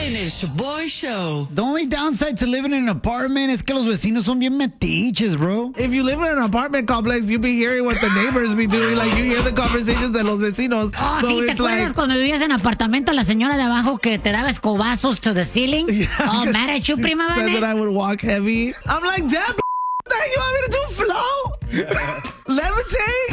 en el Shaboy Show. The only downside to living in an apartment es que los vecinos son bien metiches, bro. If you live in an apartment complex, you be hearing what the neighbors be doing. Like, you hear the conversations de los vecinos. Oh, So sí, ¿te it's acuerdas like, cuando vivías en apartamento la señora de abajo que te daba escobazos to the ceiling? Oh, mad at you, she prima said that Vanessa. I would walk heavy. I'm like, damn, you want me to do flow? Levitate?